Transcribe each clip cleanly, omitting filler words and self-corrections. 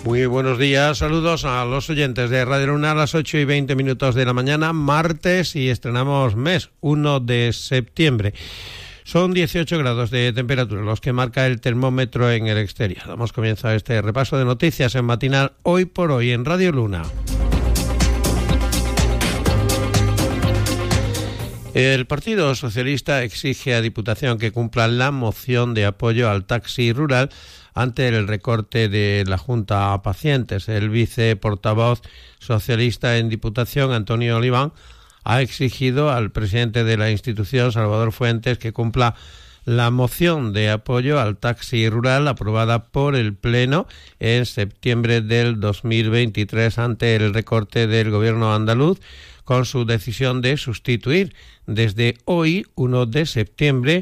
Muy buenos días, saludos a los oyentes de Radio Luna a las 8:20 de la mañana, martes, y estrenamos mes 1 de septiembre. Son 18 grados de temperatura los que marca el termómetro en el exterior. Damos comienzo a este repaso de noticias en matinal Hoy por Hoy en Radio Luna. El Partido Socialista exige a Diputación que cumpla la moción de apoyo al taxi rural ante el recorte de la Junta a pacientes. El viceportavoz socialista en Diputación, Antonio Oliván, ha exigido al presidente de la institución, Salvador Fuentes, que cumpla la moción de apoyo al taxi rural aprobada por el Pleno en septiembre del 2023 ante el recorte del gobierno andaluz, con su decisión de sustituir desde hoy, 1 de septiembre,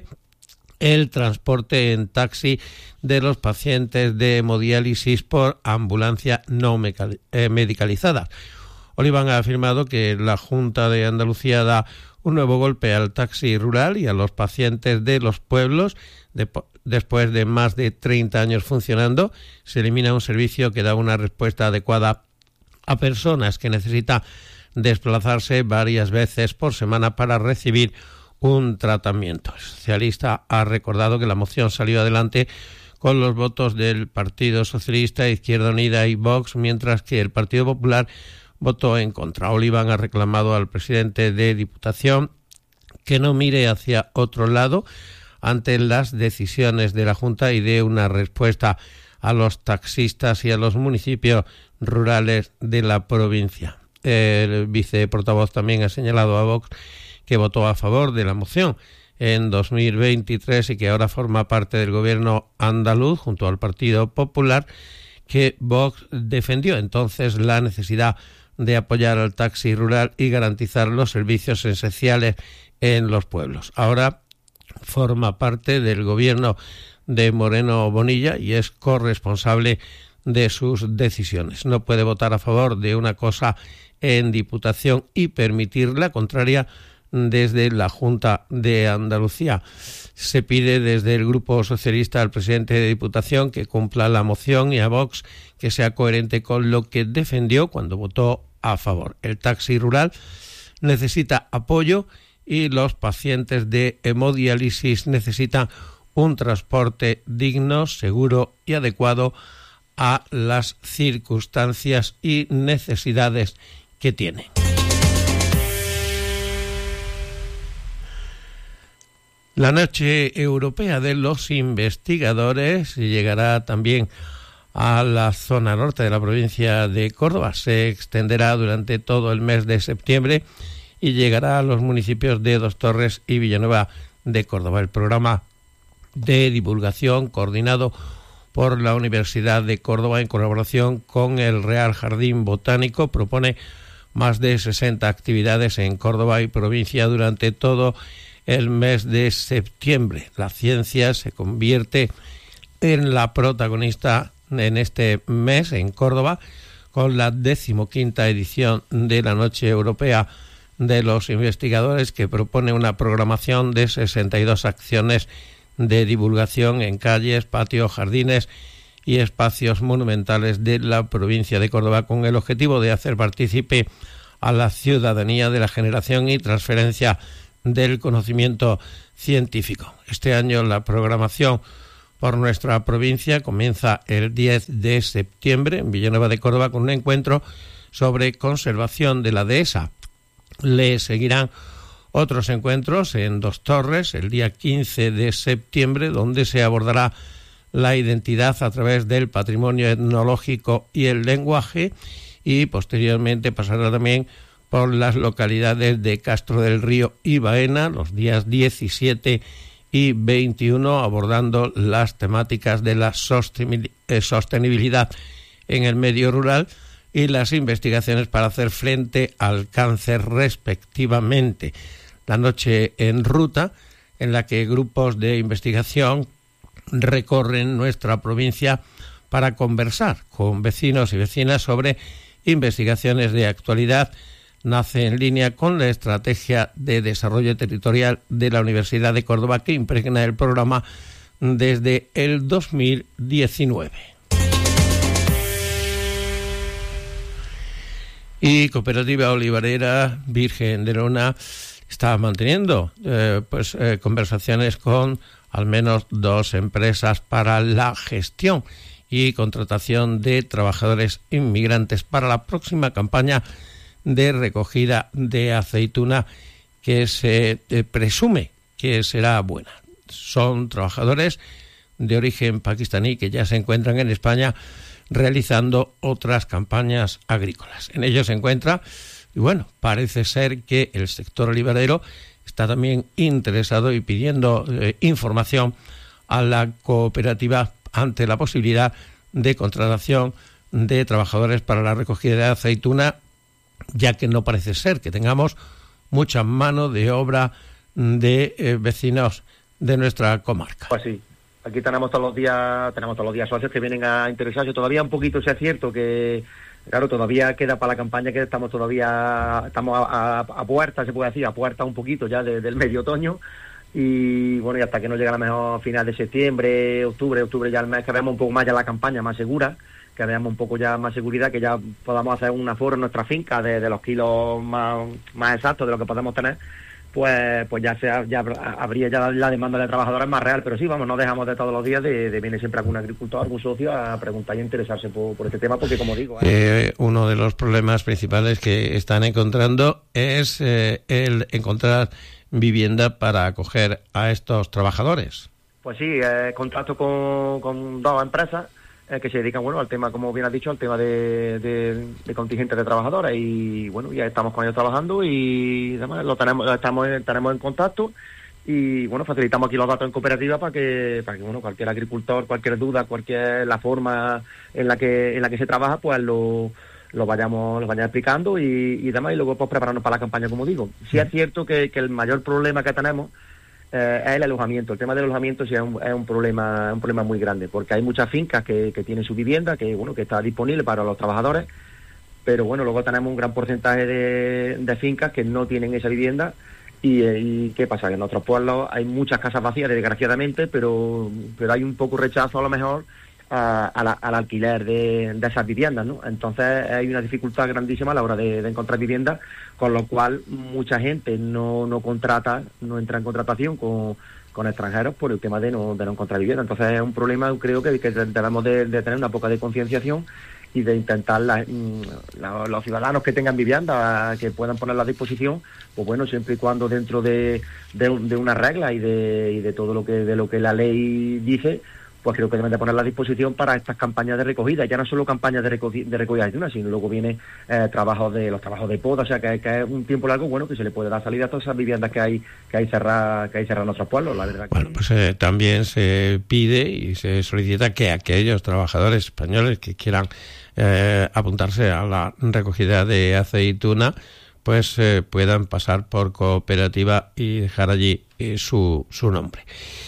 el transporte en taxi de los pacientes de hemodiálisis por ambulancia no medicalizada. Oliván ha afirmado que la Junta de Andalucía da un nuevo golpe al taxi rural y a los pacientes de los pueblos. Después de más de 30 años funcionando, se elimina un servicio que da una respuesta adecuada a personas que necesitan desplazarse varias veces por semana para recibir un tratamiento. El socialista ha recordado que la moción salió adelante con los votos del Partido Socialista, Izquierda Unida y Vox, mientras que el Partido Popular votó en contra. Oliván ha reclamado al presidente de Diputación que no mire hacia otro lado ante las decisiones de la Junta y dé una respuesta a los taxistas y a los municipios rurales de la provincia. El viceportavoz también ha señalado a Vox que votó a favor de la moción en 2023 y que ahora forma parte del gobierno andaluz junto al Partido Popular, que Vox defendió entonces la necesidad de apoyar al taxi rural y garantizar los servicios esenciales en los pueblos. Ahora forma parte del gobierno de Moreno Bonilla y es corresponsable de sus decisiones. No puede votar a favor de una cosa en Diputación y permitir la contraria desde la Junta de Andalucía. Se pide desde el Grupo Socialista al presidente de Diputación que cumpla la moción y a Vox que sea coherente con lo que defendió cuando votó a favor. El taxi rural necesita apoyo y los pacientes de hemodiálisis necesitan un transporte digno, seguro y adecuado a las circunstancias y necesidades que tienen. La Noche Europea de los Investigadores llegará también a la zona norte de la provincia de Córdoba. Se extenderá durante todo el mes de septiembre y llegará a los municipios de Dos Torres y Villanueva de Córdoba. El programa de divulgación coordinado por la Universidad de Córdoba en colaboración con el Real Jardín Botánico propone más de 60 actividades en Córdoba y provincia durante todo el mes de septiembre. La ciencia se convierte en la protagonista en este mes en Córdoba con la 15ª edición de la Noche Europea de los Investigadores, que propone una programación de 62 acciones de divulgación en calles, patios, jardines y espacios monumentales de la provincia de Córdoba, con el objetivo de hacer partícipe a la ciudadanía de la generación y transferencia del conocimiento científico. Este año la programación por nuestra provincia comienza el 10 de septiembre en Villanueva de Córdoba con un encuentro sobre conservación de la dehesa. Le seguirán otros encuentros en Dos Torres el día 15 de septiembre, donde se abordará la identidad a través del patrimonio etnológico y el lenguaje, y posteriormente pasará también por las localidades de Castro del Río y Baena los días 17 y 21, abordando las temáticas de la sostenibilidad en el medio rural y las investigaciones para hacer frente al cáncer respectivamente. La noche en ruta, en la que grupos de investigación recorren nuestra provincia para conversar con vecinos y vecinas sobre investigaciones de actualidad, nace en línea con la estrategia de desarrollo territorial de la Universidad de Córdoba, que impregna el programa desde el 2019. Y Cooperativa Olivarera Virgen de Luna está manteniendo conversaciones con al menos 2 empresas para la gestión y contratación de trabajadores inmigrantes para la próxima campaña de recogida de aceituna, que se presume que será buena. Son trabajadores de origen pakistaní que ya se encuentran en España realizando otras campañas agrícolas. En ello se encuentra, y bueno, parece ser que el sector olivarero está también interesado y pidiendo información a la cooperativa ante la posibilidad de contratación de trabajadores para la recogida de aceituna, ya que no parece ser que tengamos mucha mano de obra de vecinos de nuestra comarca. Pues sí, aquí tenemos todos los días socios que vienen a interesarse. Todavía un poquito, si es cierto que, claro, todavía queda para la campaña, que estamos a puerta, se puede decir, a puerta un poquito ya del medio otoño. Y bueno, y hasta que no llega a lo mejor final de septiembre, octubre ya el mes, que veamos un poco más ya la campaña más segura, que veamos un poco ya más seguridad, que ya podamos hacer un aforo en nuestra finca de los kilos más exactos de lo que podemos tener, pues ya habría ya la demanda de trabajadores más real. Pero sí, vamos, no dejamos de todos los días de venir siempre algún agricultor, algún socio a preguntar y interesarse por este tema, porque como digo... uno de los problemas principales que están encontrando es el encontrar vivienda para acoger a estos trabajadores. Pues sí, contrato con 2 empresas que se dedican, bueno, al tema, como bien has dicho, al tema de contingentes de trabajadores, y bueno, ya estamos con ellos trabajando y además estamos en contacto, y bueno, facilitamos aquí los datos en cooperativa para que bueno, cualquier agricultor, cualquier duda, la forma en la que se trabaja, pues lo vayamos explicando y demás, y luego pues prepararnos para la campaña, como digo. Sí es cierto que el mayor problema que tenemos es el alojamiento. El tema del alojamiento sí es un problema muy grande, porque hay muchas fincas que tienen su vivienda, que está disponible para los trabajadores, pero bueno, luego tenemos un gran porcentaje de fincas que no tienen esa vivienda. Y ¿qué pasa? Que en otros pueblos hay muchas casas vacías, desgraciadamente, pero hay un poco rechazo a lo mejor al alquiler de esas viviendas, ¿no? Entonces hay una dificultad grandísima a la hora de encontrar viviendas, con lo cual mucha gente no entra en contratación con extranjeros por el tema de no encontrar vivienda. Entonces es un problema, creo que debemos de tener una poca de concienciación y de intentar los ciudadanos que tengan vivienda, que puedan ponerla a disposición, pues bueno, siempre y cuando dentro de una regla y de todo lo que la ley dice, pues creo que deben de ponerla a disposición para estas campañas de recogida. Ya no solo campañas de recogida de aceituna, sino luego viene los trabajos de poda, o sea que es un tiempo largo, bueno, que se le puede dar salida a todas esas viviendas que hay cerradas en nuestros pueblos, la verdad. Bueno, pues también se pide y se solicita que aquellos trabajadores españoles que quieran apuntarse a la recogida de aceituna, pues puedan pasar por cooperativa y dejar allí su nombre.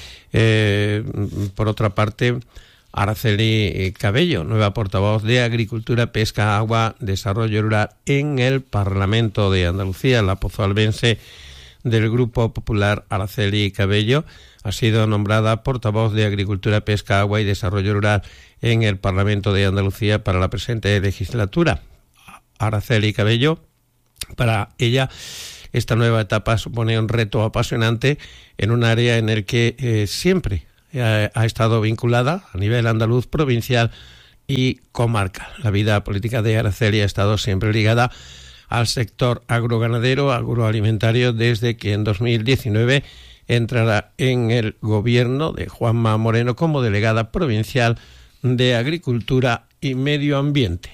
Por otra parte, Araceli Cabello, nueva portavoz de Agricultura, Pesca, Agua, Desarrollo Rural en el Parlamento de Andalucía, la pozoalbense del Grupo Popular. Araceli Cabello ha sido nombrada portavoz de Agricultura, Pesca, Agua y Desarrollo Rural en el Parlamento de Andalucía para la presente legislatura. Araceli Cabello, para ella, esta nueva etapa supone un reto apasionante en un área en el que siempre ha estado vinculada a nivel andaluz, provincial y comarcal. La vida política de Araceli ha estado siempre ligada al sector agroganadero, agroalimentario, desde que en 2019 entrará en el gobierno de Juanma Moreno como delegada provincial de Agricultura y Medio Ambiente.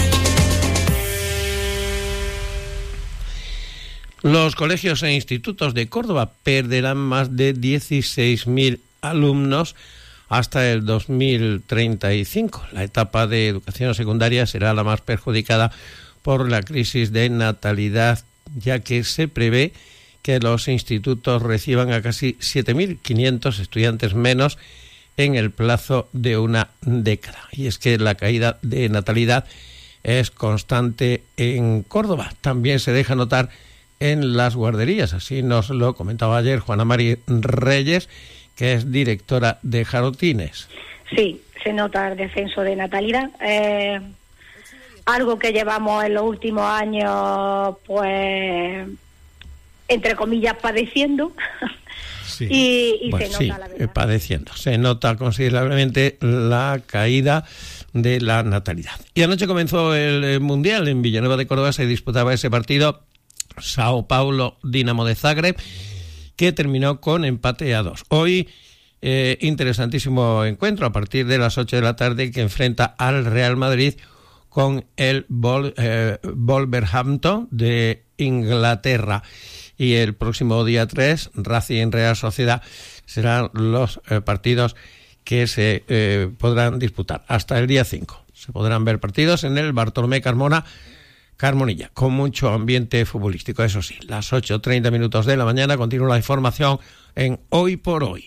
Los colegios e institutos de Córdoba perderán más de 16.000 alumnos hasta el 2035. La etapa de educación secundaria será la más perjudicada por la crisis de natalidad, ya que se prevé que los institutos reciban a casi 7.500 estudiantes menos en el plazo de una década. Y es que la caída de natalidad es constante en Córdoba. También se deja notar en las guarderías, así nos lo comentaba ayer Juana Mari Reyes, que es directora de Jarotines. Sí, se nota el descenso de natalidad. algo que llevamos en los últimos años, pues, entre comillas, padeciendo. Sí. y bueno, se nota, sí, la verdad. Padeciendo. Se nota considerablemente la caída de la natalidad. Y anoche comenzó el Mundial. En Villanueva de Córdoba se disputaba ese partido Sao Paulo Dinamo de Zagreb, que terminó con empate a 2. Hoy, interesantísimo encuentro a partir de las 8 de la tarde, que enfrenta al Real Madrid con el Wolverhampton de Inglaterra. Y el próximo día 3, Racing Real Sociedad, serán los partidos que se podrán disputar. Hasta el día 5 se podrán ver partidos en el Bartolomé Carmonilla, con mucho ambiente futbolístico. Eso sí, las 8:30 de la mañana continúa la información en Hoy por Hoy.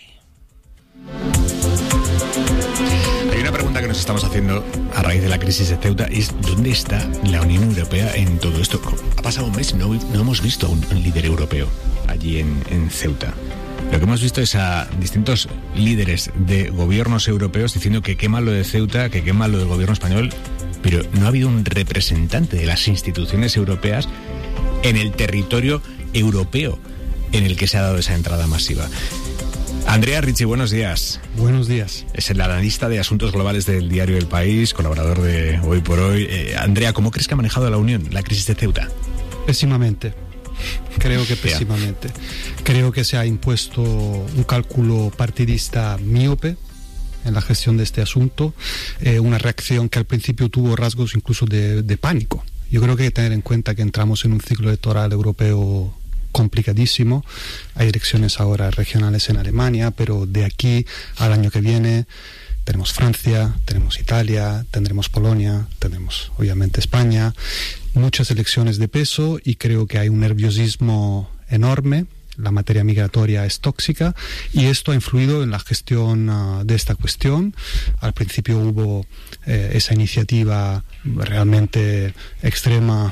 Hay una pregunta que nos estamos haciendo a raíz de la crisis de Ceuta, es ¿dónde está la Unión Europea en todo esto? Ha pasado un mes, no hemos visto a un líder europeo allí en Ceuta. Lo que hemos visto es a distintos líderes de gobiernos europeos diciendo que qué mal lo de Ceuta, que qué mal lo del gobierno español, pero no ha habido un representante de las instituciones europeas en el territorio europeo en el que se ha dado esa entrada masiva. Andrea Ricci, buenos días. Buenos días. Es el analista de asuntos globales del diario El País, colaborador de Hoy por Hoy. Andrea, ¿cómo crees que ha manejado la Unión la crisis de Ceuta? Pésimamente. Creo que pésimamente. Creo que se ha impuesto un cálculo partidista míope en la gestión de este asunto, una reacción que al principio tuvo rasgos incluso de pánico. Yo creo que hay que tener en cuenta que entramos en un ciclo electoral europeo complicadísimo. Hay elecciones ahora regionales en Alemania, pero de aquí al año que viene tenemos Francia, tenemos Italia, tendremos Polonia, tendremos obviamente España, muchas elecciones de peso, y creo que hay un nerviosismo enorme. La materia migratoria es tóxica y esto ha influido en la gestión de esta cuestión. Al principio hubo esa iniciativa realmente extrema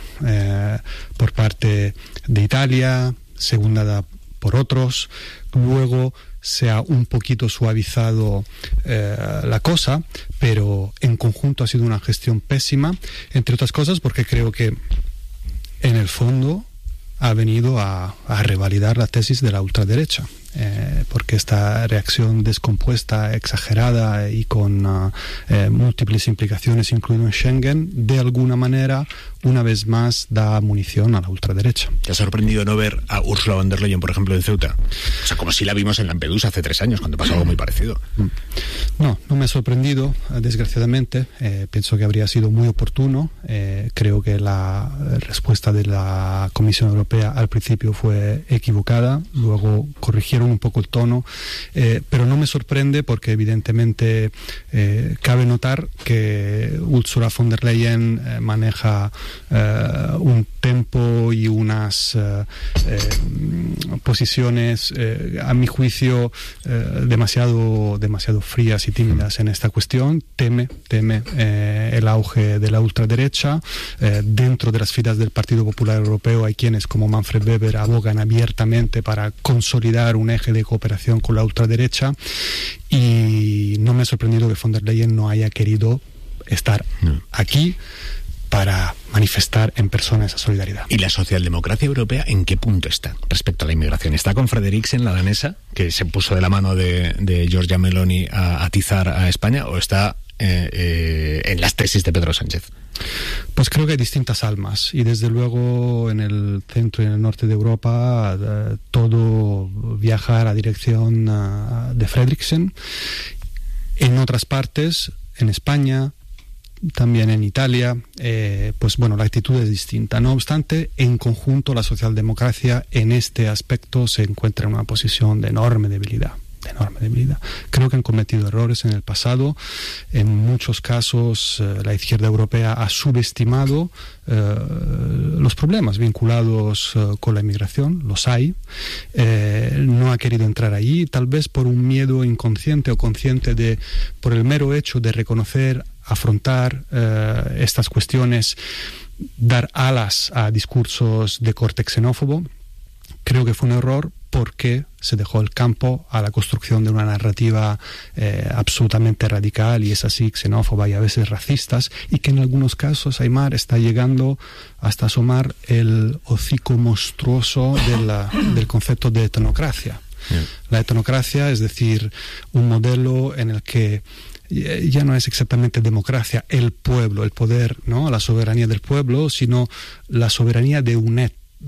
por parte de Italia, secundada por otros. Luego se ha un poquito suavizado la cosa, pero en conjunto ha sido una gestión pésima, entre otras cosas porque creo que en el fondo ha venido a revalidar la tesis de la ultraderecha, porque esta reacción descompuesta, exagerada y con múltiples implicaciones, incluido en Schengen, de alguna manera, una vez más, da munición a la ultraderecha. ¿Te ha sorprendido no ver a Ursula von der Leyen, por ejemplo, en Ceuta? O sea, como si la vimos en Lampedusa hace 3 años, cuando pasó algo muy parecido. No me ha sorprendido, desgraciadamente. Pienso que habría sido muy oportuno. Creo que la respuesta de la Comisión Europea al principio fue equivocada, luego corrigieron un poco el tono, pero no me sorprende porque evidentemente cabe notar que Ursula von der Leyen maneja un tempo y unas posiciones, a mi juicio, demasiado frías y tímidas en esta cuestión. Teme el auge de la ultraderecha. Dentro de las filas del Partido Popular Europeo hay quienes, como Manfred Weber, abogan abiertamente para consolidar un eje de cooperación con la ultraderecha, y no me ha sorprendido que von der Leyen no haya querido estar aquí para manifestar en persona esa solidaridad. ¿Y la socialdemocracia europea en qué punto está respecto a la inmigración? ¿Está con Frederiksen, la danesa, que se puso de la mano de Giorgia Meloni a atizar a España, o está en las tesis de Pedro Sánchez? Pues creo que hay distintas almas, y desde luego en el centro y en el norte de Europa todo viaja a la dirección de Frederiksen. En otras partes, en España, también en Italia, pues bueno, la actitud es distinta. No obstante, en conjunto la socialdemocracia en este aspecto se encuentra en una posición de enorme debilidad. Creo que han cometido errores en el pasado. En muchos casos la izquierda europea ha subestimado los problemas vinculados con la inmigración. Los hay. No ha querido entrar allí, tal vez por un miedo inconsciente o consciente por el mero hecho de reconocer, afrontar estas cuestiones, dar alas a discursos de corte xenófobo. Creo que fue un error porque se dejó el campo a la construcción de una narrativa absolutamente radical, y es así, xenófoba y a veces racistas, y que en algunos casos, Aimar, está llegando hasta asomar el hocico monstruoso del concepto de etnocracia. La etnocracia, es decir, un modelo en el que ya no es exactamente democracia, el pueblo, el poder, ¿no?, la soberanía del pueblo, sino la soberanía de un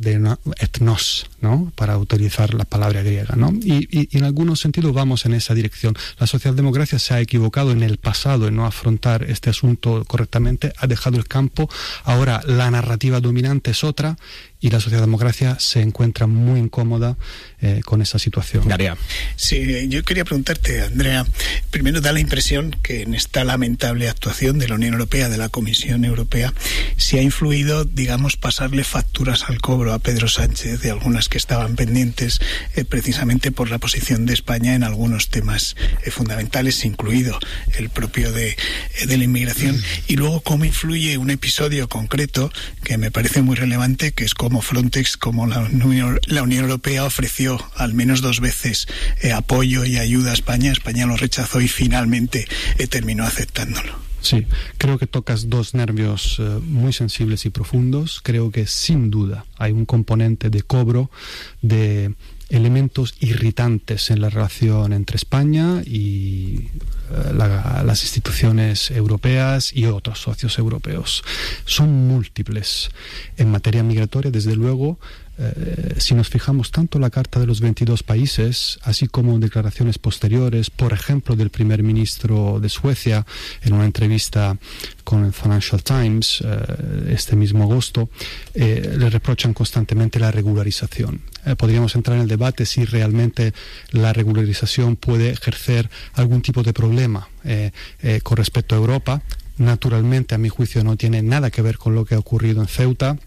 etnos, ¿no?, para utilizar la palabra griega, ¿no? Y en algunos sentidos vamos en esa dirección. La socialdemocracia se ha equivocado en el pasado en no afrontar este asunto correctamente, ha dejado el campo, ahora la narrativa dominante es otra, y la socialdemocracia se encuentra muy incómoda con esa situación. Daria. Sí, yo quería preguntarte, Andrea, primero da la impresión que en esta lamentable actuación de la Unión Europea, de la Comisión Europea, se ha influido, digamos, pasarle facturas al cobro a Pedro Sánchez de algunas que estaban pendientes precisamente por la posición de España en algunos temas fundamentales, incluido el propio de la inmigración, y luego cómo influye un episodio concreto que me parece muy relevante, que es como Frontex, como la Unión Europea ofreció al menos 2 veces apoyo y ayuda a España. España lo rechazó y finalmente terminó aceptándolo. Sí, creo que tocas 2 nervios muy sensibles y profundos. Creo que sin duda hay un componente de cobro de elementos irritantes en la relación entre España y las instituciones europeas y otros socios europeos. Son múltiples. En materia migratoria, desde luego, si nos fijamos tanto en la Carta de los 22 países, así como en declaraciones posteriores, por ejemplo, del primer ministro de Suecia, en una entrevista con el Financial Times este mismo agosto, le reprochan constantemente la regularización. Podríamos entrar en el debate si realmente la regularización puede ejercer algún tipo de problema con respecto a Europa. Naturalmente, a mi juicio, no tiene nada que ver con lo que ha ocurrido en Ceuta,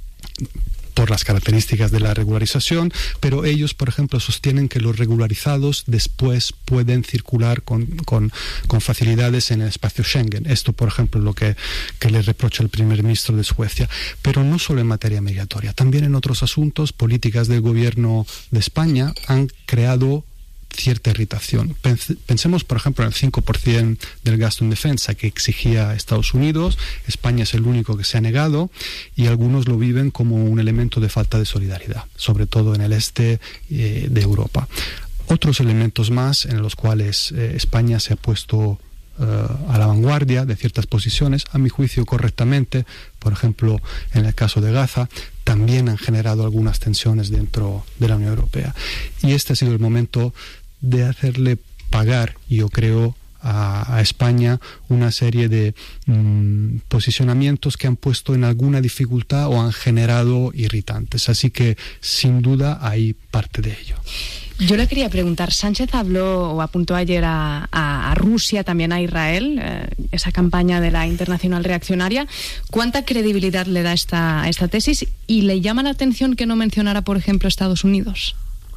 por las características de la regularización, pero ellos, por ejemplo, sostienen que los regularizados después pueden circular con facilidades en el espacio Schengen. Esto, por ejemplo, es lo que le reprocha el primer ministro de Suecia. Pero no solo en materia migratoria, también en otros asuntos, políticas del gobierno de España han creado cierta irritación. Pensemos, por ejemplo, en el 5% del gasto en defensa que exigía Estados Unidos. España es el único que se ha negado, y algunos lo viven como un elemento de falta de solidaridad, sobre todo en el este de Europa. Otros elementos más en los cuales España se ha puesto a la vanguardia de ciertas posiciones, a mi juicio correctamente, por ejemplo, en el caso de Gaza, también han generado algunas tensiones dentro de la Unión Europea. Y este ha sido el momento de hacerle pagar, yo creo, a España una serie de posicionamientos que han puesto en alguna dificultad o han generado irritantes. Así que, sin duda, hay parte de ello. Yo le quería preguntar, Sánchez habló o apuntó ayer a Rusia, también a Israel, esa campaña de la Internacional Reaccionaria. ¿Cuánta credibilidad le da a esta tesis? ¿Y le llama la atención que no mencionara, por ejemplo, Estados Unidos?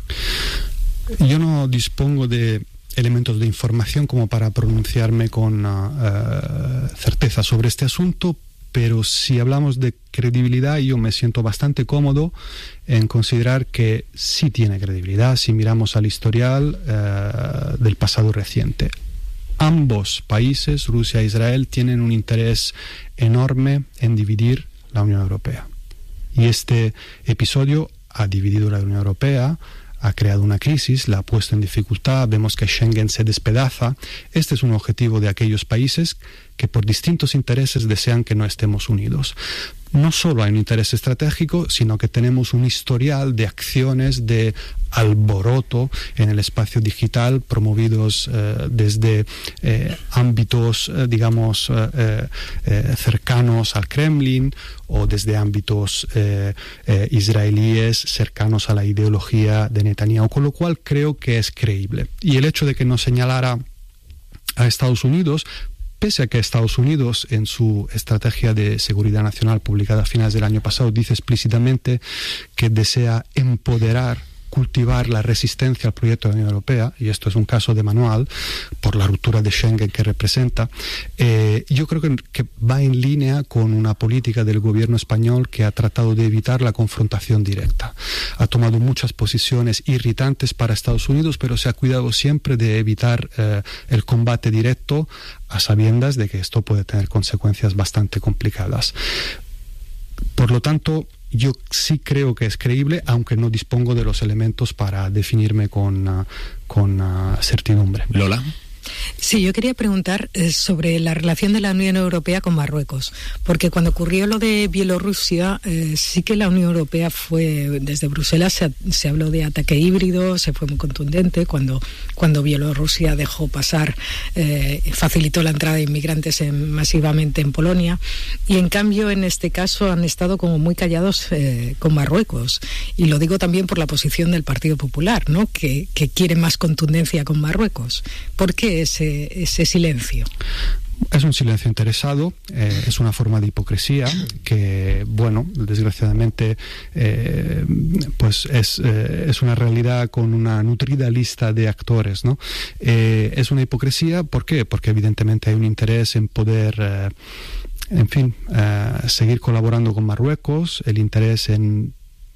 Yo no dispongo de elementos de información como para pronunciarme con certeza sobre este asunto, pero si hablamos de credibilidad, yo me siento bastante cómodo en considerar que sí tiene credibilidad si miramos al historial del pasado reciente. Ambos países, Rusia e Israel, tienen un interés enorme en dividir la Unión Europea. Y este episodio ha dividido la Unión Europea, ha creado una crisis, la ha puesto en dificultad, vemos que Schengen se despedaza. Este es un objetivo de aquellos países que por distintos intereses desean que no estemos unidos. No solo hay un interés estratégico, sino que tenemos un historial de acciones de alboroto en el espacio digital promovidos desde ámbitos, digamos, cercanos al Kremlin o desde ámbitos israelíes cercanos a la ideología de Netanyahu, con lo cual creo que es creíble. Y el hecho de que no señalara a Estados Unidos, pese a que Estados Unidos, en su estrategia de seguridad nacional publicada a finales del año pasado, dice explícitamente que desea empoderar cultivar la resistencia al proyecto de la Unión Europea, y esto es un caso de manual por la ruptura de Schengen que representa, yo creo que va en línea con una política del gobierno español que ha tratado de evitar la confrontación directa. Ha tomado muchas posiciones irritantes para Estados Unidos, pero se ha cuidado siempre de evitar el combate directo, a sabiendas de que esto puede tener consecuencias bastante complicadas. Por lo tanto, yo sí creo que es creíble, aunque no dispongo de los elementos para definirme con certidumbre. Lola. Sí, yo quería preguntar sobre la relación de la Unión Europea con Marruecos, porque cuando ocurrió lo de Bielorrusia, sí que la Unión Europea fue, desde Bruselas se habló de ataque híbrido, se fue muy contundente cuando Bielorrusia dejó pasar, facilitó la entrada de inmigrantes masivamente en Polonia, y en cambio en este caso han estado como muy callados con Marruecos, y lo digo también por la posición del Partido Popular, ¿no? que quiere más contundencia con Marruecos. ¿Por qué ese silencio? Es un silencio interesado, es una forma de hipocresía que, bueno, desgraciadamente pues es una realidad con una nutrida lista de actores, ¿no? Es una hipocresía, ¿por qué? Porque evidentemente hay un interés en poder, seguir colaborando con Marruecos, el interés en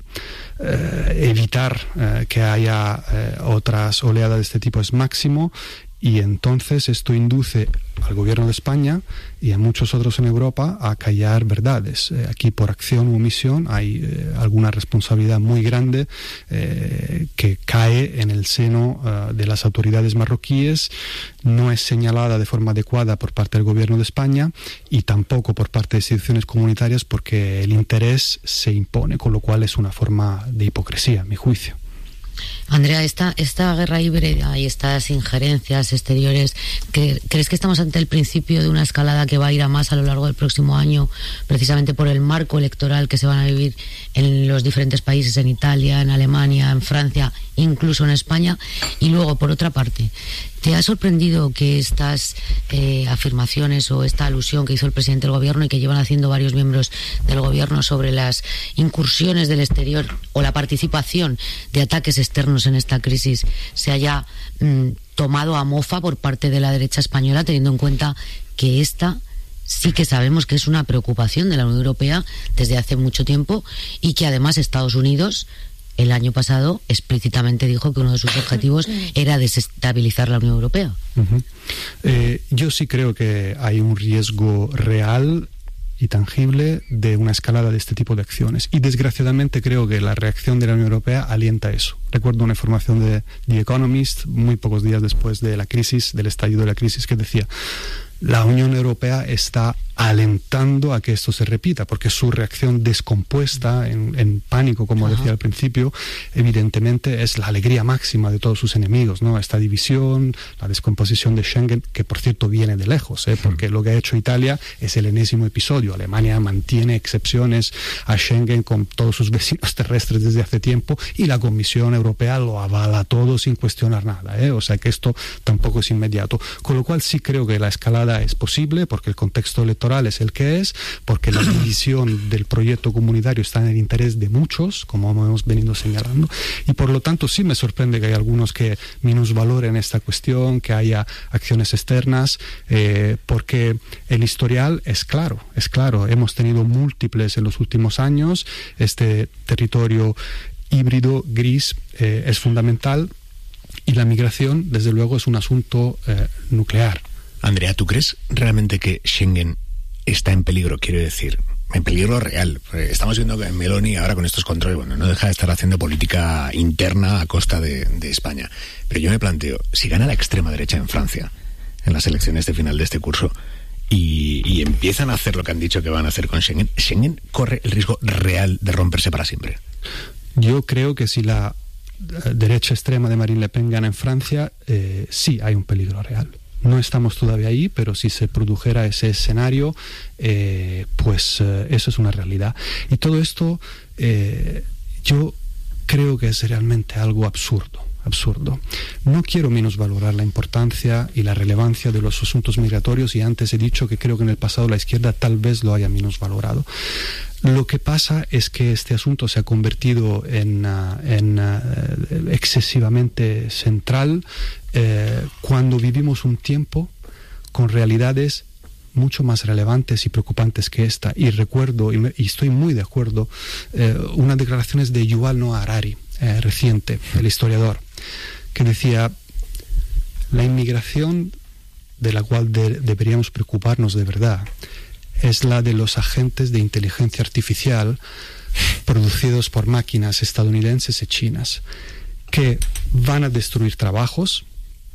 evitar que haya otras oleadas de este tipo es máximo, y entonces esto induce al gobierno de España y a muchos otros en Europa a callar verdades. Aquí por acción u omisión hay alguna responsabilidad muy grande que cae en el seno de las autoridades marroquíes, no es señalada de forma adecuada por parte del gobierno de España y tampoco por parte de instituciones comunitarias, porque el interés se impone, con lo cual es una forma de hipocresía, a mi juicio. Andrea, esta guerra híbrida y estas injerencias exteriores, ¿crees que estamos ante el principio de una escalada que va a ir a más a lo largo del próximo año, precisamente por el marco electoral que se van a vivir en los diferentes países, en Italia, en Alemania, en Francia, incluso en España? Y luego, por otra parte, ¿te ha sorprendido que estas afirmaciones o esta alusión que hizo el presidente del gobierno y que llevan haciendo varios miembros del gobierno sobre las incursiones del exterior o la participación de ataques externos en esta crisis se haya tomado a mofa por parte de la derecha española, teniendo en cuenta que esta sí que sabemos que es una preocupación de la Unión Europea desde hace mucho tiempo, y que además Estados Unidos el año pasado explícitamente dijo que uno de sus objetivos era desestabilizar la Unión Europea? Yo sí creo que hay un riesgo real y tangible de una escalada de este tipo de acciones, y desgraciadamente creo que la reacción de la Unión Europea alienta eso. Recuerdo una información de The Economist muy pocos días después de la crisis, del estallido de la crisis, que decía: la Unión Europea está alentando a que esto se repita, porque su reacción descompuesta, en pánico, como decía al principio, evidentemente es la alegría máxima de todos sus enemigos, ¿no? Esta división, la descomposición de Schengen, que por cierto viene de lejos, porque lo que ha hecho Italia es el enésimo episodio. Alemania mantiene excepciones a Schengen con todos sus vecinos terrestres desde hace tiempo, y la Comisión Europea lo avala todo sin cuestionar nada, O sea que esto tampoco es inmediato. Con lo cual sí creo que la escalada es posible, porque el contexto electoral es el que es, porque la división del proyecto comunitario está en el interés de muchos, como hemos venido señalando, y por lo tanto sí me sorprende que hay algunos que minusvaloren esta cuestión, que haya acciones externas, porque el historial es claro, hemos tenido múltiples en los últimos años. Este territorio híbrido gris es fundamental, y la migración desde luego es un asunto nuclear. Andrea, ¿tú crees realmente que Schengen está en peligro? Quiero decir, en peligro real. Estamos viendo que Meloni ahora con estos controles, bueno, no deja de estar haciendo política interna a costa de España. Pero yo me planteo, si gana la extrema derecha en Francia en las elecciones de final de este curso y empiezan a hacer lo que han dicho que van a hacer con Schengen, ¿Schengen corre el riesgo real de romperse para siempre? Yo creo que si la derecha extrema de Marine Le Pen gana en Francia, sí hay un peligro real. No estamos todavía ahí, pero si se produjera ese escenario, pues eso es una realidad. Y todo esto yo creo que es realmente algo absurdo. No quiero minusvalorar la importancia y la relevancia de los asuntos migratorios, y antes he dicho que creo que en el pasado la izquierda tal vez lo haya minusvalorado. Lo que pasa es que este asunto se ha convertido en excesivamente central cuando vivimos un tiempo con realidades mucho más relevantes y preocupantes que esta. Y recuerdo, y estoy muy de acuerdo, unas declaraciones de Yuval Noah Harari, reciente, el historiador, que decía: la inmigración de la cual deberíamos preocuparnos de verdad es la de los agentes de inteligencia artificial producidos por máquinas estadounidenses y chinas, que van a destruir trabajos,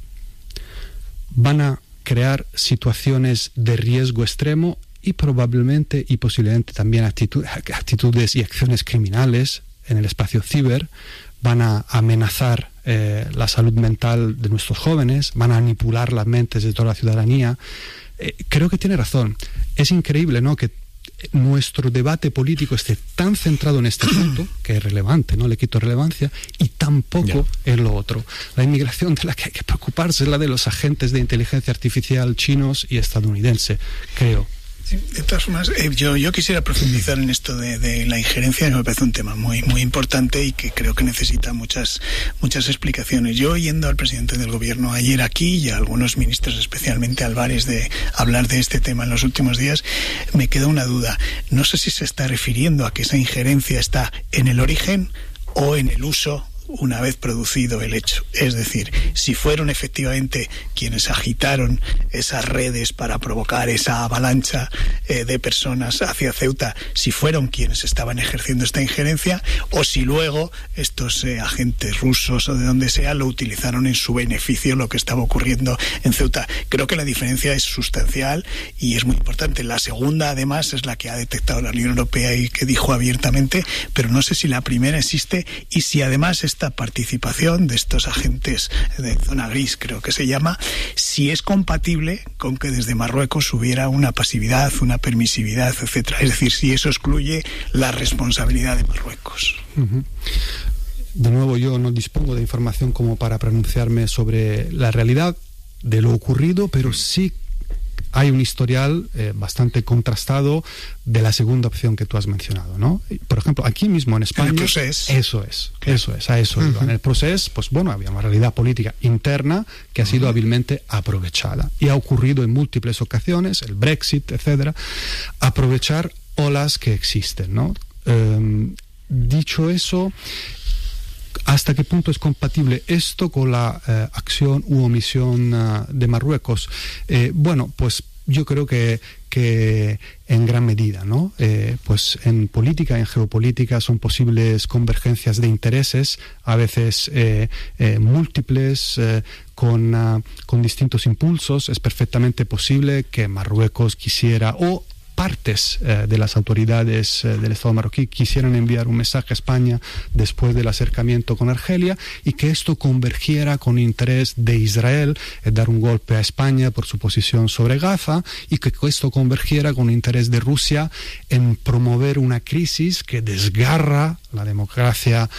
van a crear situaciones de riesgo extremo y probablemente y posiblemente también actitudes y acciones criminales en el espacio ciber, van a amenazar la salud mental de nuestros jóvenes, van a manipular las mentes de toda la ciudadanía. Creo que tiene razón. Es increíble, ¿no?, que nuestro debate político esté tan centrado en este punto, que es relevante, no le quito relevancia, y tampoco en lo otro. La inmigración de la que hay que preocuparse es la de los agentes de inteligencia artificial chinos y estadounidenses, creo. Sí, de todas formas, yo quisiera profundizar en esto de la injerencia, que me parece un tema muy muy importante y que creo que necesita muchas explicaciones. Yo, oyendo al presidente del gobierno ayer aquí y a algunos ministros, especialmente Álvarez, de hablar de este tema en los últimos días, me queda una duda. No sé si se está refiriendo a que esa injerencia está en el origen o en el uso una vez producido el hecho. Es decir, si fueron efectivamente quienes agitaron esas redes para provocar esa avalancha de personas hacia Ceuta, si fueron quienes estaban ejerciendo esta injerencia, o si luego estos agentes rusos o de donde sea lo utilizaron en su beneficio, lo que estaba ocurriendo en Ceuta. Creo que la diferencia es sustancial y es muy importante. La segunda, además, es la que ha detectado la Unión Europea y que dijo abiertamente, pero no sé si la primera existe y si además esta participación de estos agentes de zona gris, creo que se llama, si es compatible con que desde Marruecos hubiera una pasividad, una permisividad, etcétera. Es decir, si eso excluye la responsabilidad de Marruecos. Uh-huh. De nuevo, yo no dispongo de información como para pronunciarme sobre la realidad de lo ocurrido, pero sí hay un historial bastante contrastado de la segunda opción que tú has mencionado, ¿no? Por ejemplo, aquí mismo en España... En el Procés. Eso es, a eso iba. En el Procés, pues bueno, había una realidad política interna que ha sido hábilmente aprovechada. Y ha ocurrido en múltiples ocasiones, el Brexit, etcétera, aprovechar olas que existen, ¿no? Dicho eso, ¿hasta qué punto es compatible esto con la acción u omisión de Marruecos? Bueno, pues yo creo que en gran medida, ¿no? Pues en política, en geopolítica, son posibles convergencias de intereses, a veces múltiples, con distintos impulsos. Es perfectamente posible que Marruecos quisiera, o partes de las autoridades del Estado marroquí quisieran enviar un mensaje a España después del acercamiento con Argelia, y que esto convergiera con interés de Israel en dar un golpe a España por su posición sobre Gaza, y que esto convergiera con interés de Rusia en promover una crisis que desgarra la democracia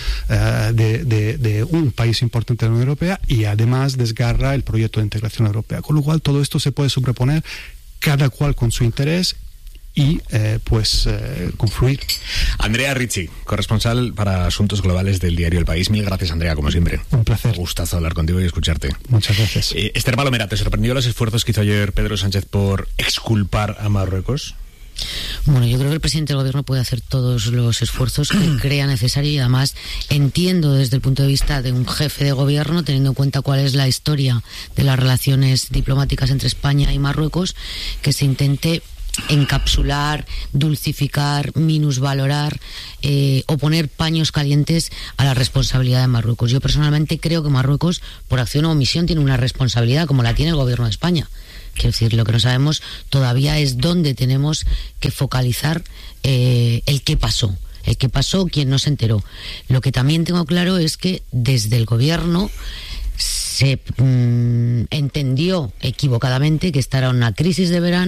de un país importante de la Unión Europea, y además desgarra el proyecto de integración europea. Con lo cual todo esto se puede sobreponer, cada cual con su interés, y confluir. Andrea Ricci, corresponsal para Asuntos Globales del diario El País. Mil gracias, Andrea, como siempre. Un placer. Un gustazo hablar contigo y escucharte. Muchas gracias. Esther Palomera, ¿te sorprendió los esfuerzos que hizo ayer Pedro Sánchez por exculpar a Marruecos? Bueno, yo creo que el presidente del gobierno puede hacer todos los esfuerzos que crea necesario, y además entiendo desde el punto de vista de un jefe de gobierno, teniendo en cuenta cuál es la historia de las relaciones diplomáticas entre España y Marruecos, que se intente encapsular, dulcificar, minusvalorar o poner paños calientes a la responsabilidad de Marruecos. Yo personalmente creo que Marruecos, por acción o omisión, tiene una responsabilidad como la tiene el gobierno de España. Quiero decir, lo que no sabemos todavía es dónde tenemos que focalizar el qué pasó. El qué pasó, quién no se enteró. Lo que también tengo claro es que desde el gobierno se entendió equivocadamente que esta era una crisis de verano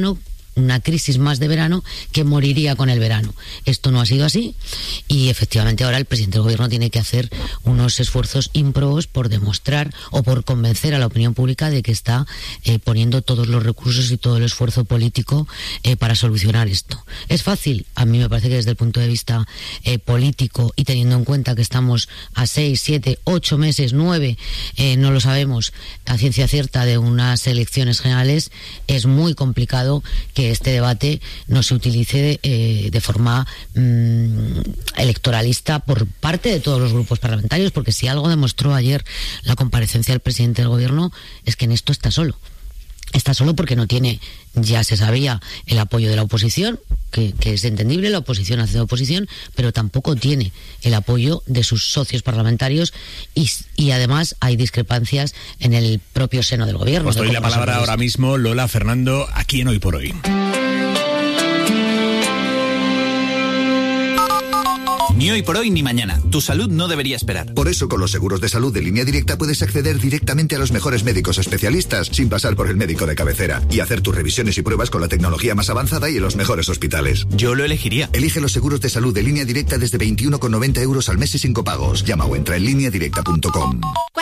una crisis más de verano que moriría con el verano. Esto no ha sido así y efectivamente ahora el presidente del gobierno tiene que hacer unos esfuerzos ímprobos por demostrar o por convencer a la opinión pública de que está poniendo todos los recursos y todo el esfuerzo político para solucionar esto. ¿Es fácil? A mí me parece que desde el punto de vista político y teniendo en cuenta que estamos a 6, 7, 8 meses, 9, no lo sabemos a ciencia cierta de unas elecciones generales, es muy complicado que este debate no se utilice de forma electoralista por parte de todos los grupos parlamentarios, porque si algo demostró ayer la comparecencia del presidente del gobierno es que en esto está solo. Está solo porque no tiene, ya se sabía, el apoyo de la oposición, que es entendible, la oposición hace oposición, pero tampoco tiene el apoyo de sus socios parlamentarios y además hay discrepancias en el propio seno del gobierno. Os doy la palabra ahora mismo, Lola, Fernando, aquí en Hoy por Hoy. Ni hoy por hoy ni mañana. Tu salud no debería esperar. Por eso, con los seguros de salud de Línea Directa puedes acceder directamente a los mejores médicos especialistas sin pasar por el médico de cabecera y hacer tus revisiones y pruebas con la tecnología más avanzada y en los mejores hospitales. Yo lo elegiría. Elige los seguros de salud de Línea Directa desde 21,90 euros al mes y sin copagos. Llama o entra en lineadirecta.com.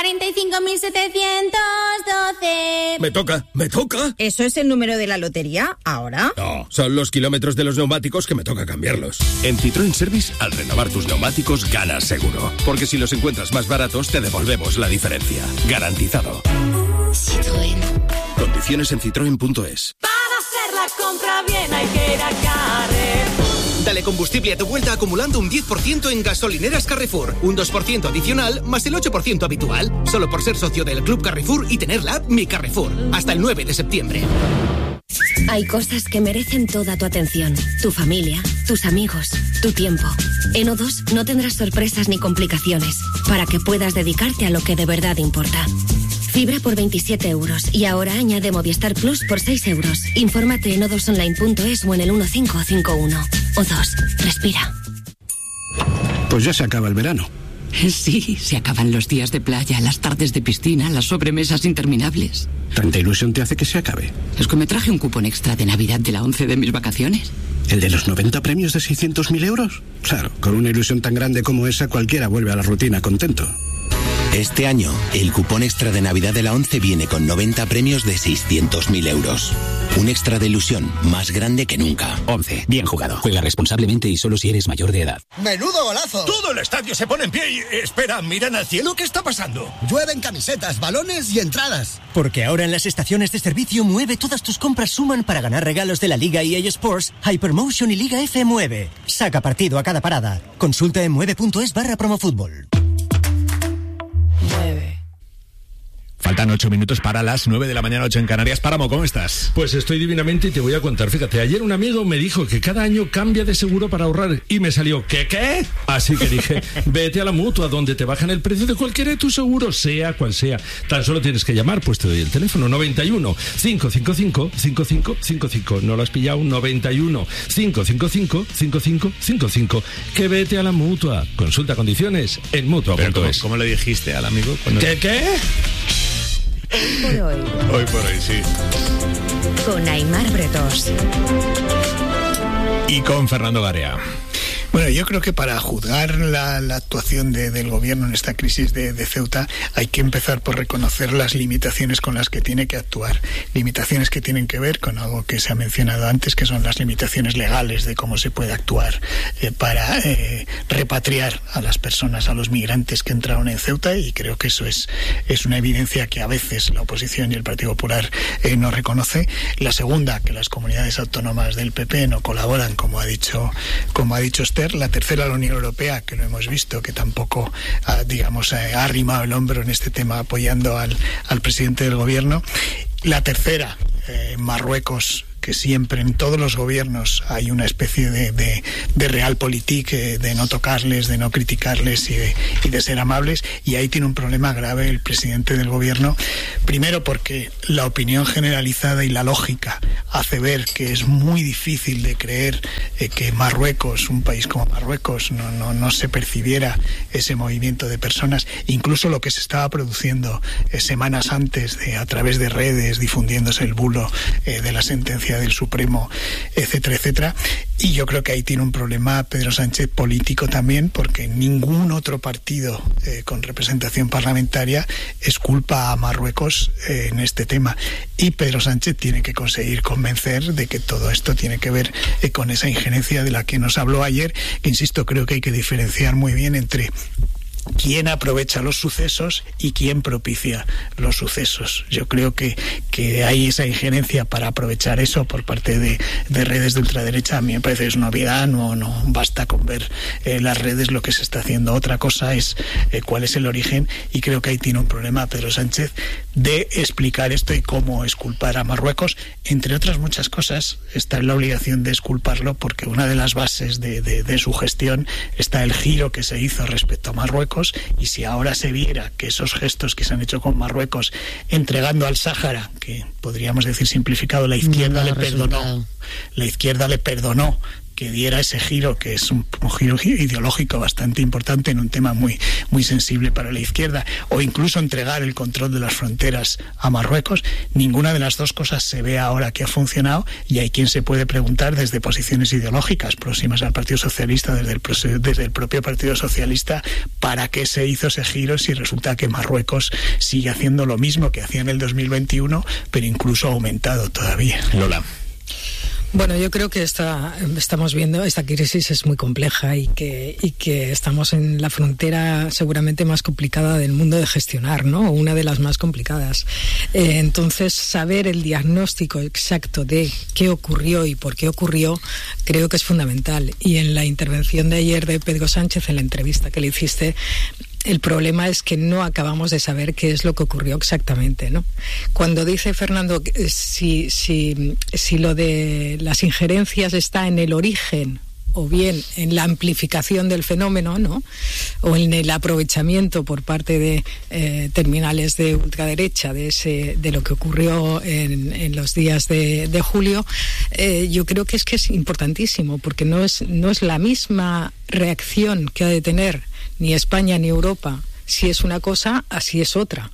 45.712. Me toca. ¿Eso es el número de la lotería? ¿Ahora? No, son los kilómetros de los neumáticos que me toca cambiarlos. En Citroën Service, al renovar tus neumáticos, ganas seguro. Porque si los encuentras más baratos, te devolvemos la diferencia. Garantizado. Citroën. Condiciones en citroen.es. Para hacer la compra bien hay que ir a Carrefour. Dale combustible a tu vuelta acumulando un 10% en gasolineras Carrefour. Un 2% adicional más el 8% habitual. Solo por ser socio del Club Carrefour y tener la app Mi Carrefour. Hasta el 9 de septiembre. Hay cosas que merecen toda tu atención. Tu familia, tus amigos, tu tiempo. En O2 no tendrás sorpresas ni complicaciones para que puedas dedicarte a lo que de verdad importa. Fibra por 27 euros y ahora añade Movistar Plus por 6 euros. Infórmate en o2online.es o en el 1551. O2, respira. Pues ya se acaba el verano. Sí, se acaban los días de playa, las tardes de piscina, las sobremesas interminables. ¿Tanta ilusión te hace que se acabe? Es que me traje un cupón extra de Navidad de la 11 de mis vacaciones. ¿El de los 90 premios de 600.000 euros? Claro, con una ilusión tan grande como esa cualquiera vuelve a la rutina contento. Este año, el cupón extra de Navidad de la 11 viene con 90 premios de 600.000 euros. Un extra de ilusión más grande que nunca. 11. Bien jugado. Juega responsablemente y solo si eres mayor de edad. ¡Menudo golazo! Todo el estadio se pone en pie y... Espera, ¿miran al cielo? ¿Qué está pasando? Llueven camisetas, balones y entradas. Porque ahora en las estaciones de servicio Mueve todas tus compras suman para ganar regalos de la Liga EA Sports, Hypermotion y Liga F Mueve. Saca partido a cada parada. Consulta en mueve.es/promofútbol. Faltan 8 minutos para las 9 de la mañana, 8 en Canarias. Páramo, ¿cómo estás? Pues estoy divinamente y te voy a contar. Fíjate, ayer un amigo me dijo que cada año cambia de seguro para ahorrar y me salió, ¿qué? Así que dije, vete a la Mutua, donde te bajan el precio de cualquiera de tus seguros, sea cual sea. Tan solo tienes que llamar, pues te doy el teléfono, 91 555 5555. ¿No lo has pillado? 91 555 5555. Que vete a la Mutua. Consulta condiciones en Mutua.es. ¿Cómo le dijiste al amigo? ¿Qué? Hoy por hoy. Hoy por hoy, sí. Con Aimar Bretos. Y con Fernando Garea. Bueno, yo creo que para juzgar la actuación del gobierno en esta crisis de Ceuta hay que empezar por reconocer las limitaciones con las que tiene que actuar. Limitaciones que tienen que ver con algo que se ha mencionado antes, que son las limitaciones legales de cómo se puede actuar para repatriar a las personas, a los migrantes que entraron en Ceuta, y creo que eso es una evidencia que a veces la oposición y el Partido Popular no reconoce. La segunda, que las comunidades autónomas del PP no colaboran, como ha dicho Esther. La tercera, la Unión Europea, que lo hemos visto, que tampoco ha arrimado el hombro en este tema apoyando al presidente del gobierno. La tercera, Marruecos, que siempre en todos los gobiernos hay una especie de realpolitik, de no tocarles, de no criticarles y de ser amables, y ahí tiene un problema grave el presidente del gobierno, primero porque la opinión generalizada y la lógica hace ver que es muy difícil de creer que Marruecos, un país como Marruecos, no se percibiera ese movimiento de personas, incluso lo que se estaba produciendo semanas antes a través de redes, difundiéndose el bulo de la sentencia independencia del Supremo, etcétera, etcétera. Y yo creo que ahí tiene un problema Pedro Sánchez político también, porque ningún otro partido con representación parlamentaria exculpa a Marruecos en este tema. Y Pedro Sánchez tiene que conseguir convencer de que todo esto tiene que ver con esa injerencia de la que nos habló ayer, que insisto, creo que hay que diferenciar muy bien entre quién aprovecha los sucesos y quién propicia los sucesos. Yo creo que hay esa injerencia para aprovechar eso por parte de redes de ultraderecha. A mí me parece que es una obviedad, no basta con ver las redes lo que se está haciendo. Otra cosa es cuál es el origen, y creo que ahí tiene un problema Pedro Sánchez de explicar esto y cómo exculpar a Marruecos. Entre otras muchas cosas, está en la obligación de exculparlo porque una de las bases de su gestión está el giro que se hizo respecto a Marruecos. Y si ahora se viera que esos gestos que se han hecho con Marruecos, entregando al Sáhara, que podríamos decir simplificado, la izquierda le perdonó que diera ese giro, que es un giro ideológico bastante importante en un tema muy, muy sensible para la izquierda, o incluso entregar el control de las fronteras a Marruecos, ninguna de las dos cosas se ve ahora que ha funcionado, y hay quien se puede preguntar desde posiciones ideológicas próximas al Partido Socialista, desde el propio Partido Socialista, ¿para qué se hizo ese giro si resulta que Marruecos sigue haciendo lo mismo que hacía en el 2021, pero incluso ha aumentado todavía? Lola. Bueno, yo creo que estamos viendo, esta crisis es muy compleja y que estamos en la frontera seguramente más complicada del mundo de gestionar, ¿no? Una de las más complicadas. Entonces, saber el diagnóstico exacto de qué ocurrió y por qué ocurrió, creo que es fundamental. Y en la intervención de ayer de Pedro Sánchez, en la entrevista que le hiciste, el problema es que no acabamos de saber qué es lo que ocurrió exactamente, ¿no? Cuando dice Fernando si lo de las injerencias está en el origen o bien en la amplificación del fenómeno, ¿no? O en el aprovechamiento por parte de terminales de ultraderecha de lo que ocurrió en los días de julio, yo creo que es importantísimo, porque no es la misma reacción que ha de tener ni España ni Europa. Si es una cosa, así es otra.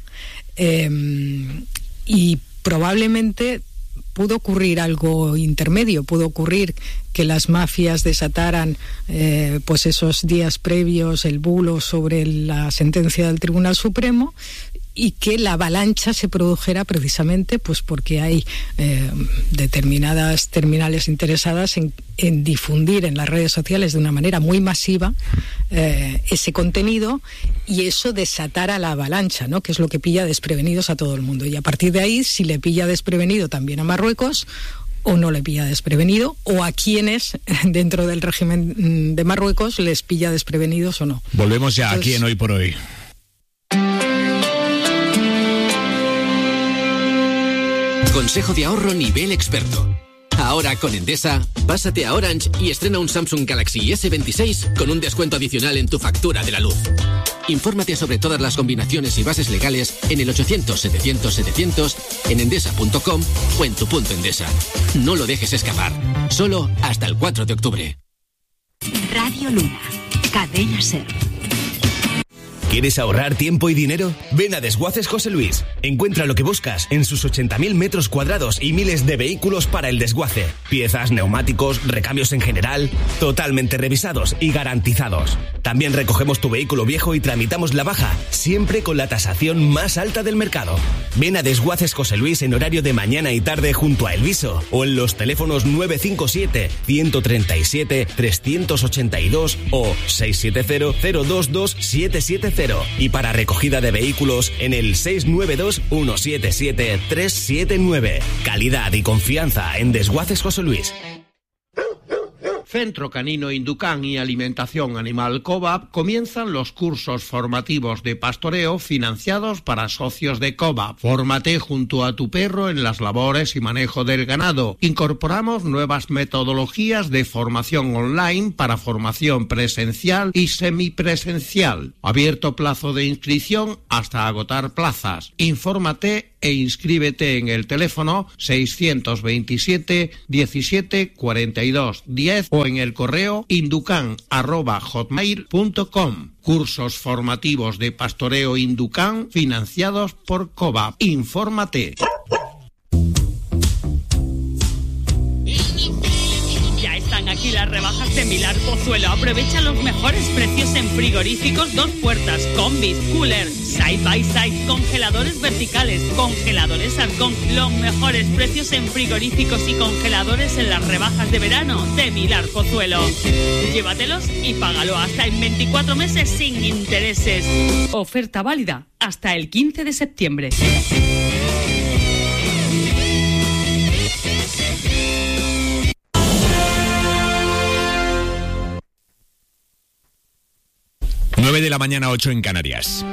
Y probablemente pudo ocurrir algo intermedio, pudo ocurrir que las mafias desataran pues esos días previos el bulo sobre la sentencia del Tribunal Supremo, y que la avalancha se produjera precisamente pues porque hay determinadas terminales interesadas en difundir en las redes sociales de una manera muy masiva ese contenido, y eso desatara la avalancha, ¿no? Que es lo que pilla desprevenidos a todo el mundo. Y a partir de ahí, si le pilla desprevenido también a Marruecos, o no le pilla desprevenido, o a quienes dentro del régimen de Marruecos les pilla desprevenidos o no. Volvemos ya aquí en Hoy por Hoy. Consejo de ahorro nivel experto. Ahora con Endesa, pásate a Orange y estrena un Samsung Galaxy S26 con un descuento adicional en tu factura de la luz. Infórmate sobre todas las combinaciones y bases legales en el 800-700-700, en endesa.com o en tu punto Endesa. No lo dejes escapar. Solo hasta el 4 de octubre. Radio Luna, Cadena SER. ¿Quieres ahorrar tiempo y dinero? Ven a Desguaces José Luis. Encuentra lo que buscas en sus 80.000 metros cuadrados y miles de vehículos para el desguace. Piezas, neumáticos, recambios en general, totalmente revisados y garantizados. También recogemos tu vehículo viejo y tramitamos la baja, siempre con la tasación más alta del mercado. Ven a Desguaces José Luis en horario de mañana y tarde junto a El Viso, o en los teléfonos 957-137-382 o 670-022-770. Y para recogida de vehículos en el 692-177-379. Calidad y confianza en Desguaces José Luis. Centro Canino Inducán y Alimentación Animal Cobab comienzan los cursos formativos de pastoreo financiados para socios de Cobab. Fórmate junto a tu perro en las labores y manejo del ganado. Incorporamos nuevas metodologías de formación online para formación presencial y semipresencial. Abierto plazo de inscripción hasta agotar plazas. Infórmate e inscríbete en el teléfono 627 17 42 10 o en el correo inducan@hotmail.com. Cursos formativos de pastoreo Inducan financiados por Cobab. Infórmate. aquí las rebajas de Milar Pozuelo. Aprovecha los mejores precios en frigoríficos 2 puertas, combis, cooler, side by side, congeladores verticales, congeladores Arcón. Los mejores precios en frigoríficos y congeladores en las rebajas de verano de Milar Pozuelo. Llévatelos y págalo hasta en 24 meses sin intereses. Oferta válida hasta el 15 de septiembre. De la mañana, 8 en Canarias.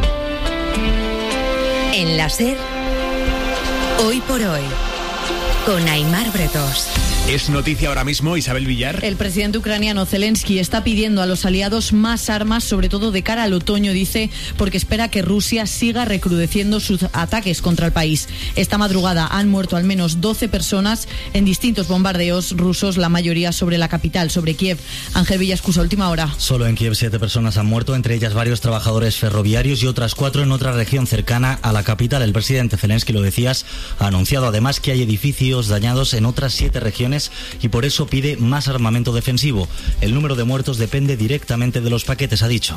En la SER, hoy por hoy, con Aimar Bretos. Es noticia ahora mismo, Isabel Villar. El presidente ucraniano Zelensky está pidiendo a los aliados más armas, sobre todo de cara al otoño, dice, porque espera que Rusia siga recrudeciendo sus ataques contra el país. Esta madrugada han muerto al menos 12 personas en distintos bombardeos rusos, la mayoría sobre la capital, sobre Kiev. Ángel Villascusa, última hora. Solo en Kiev 7 personas han muerto, entre ellas varios trabajadores ferroviarios y otras 4 en otra región cercana a la capital. El presidente Zelensky, lo decías, ha anunciado además que hay edificios dañados en otras 7 regiones y por eso pide más armamento defensivo. El número de muertos depende directamente de los paquetes, ha dicho.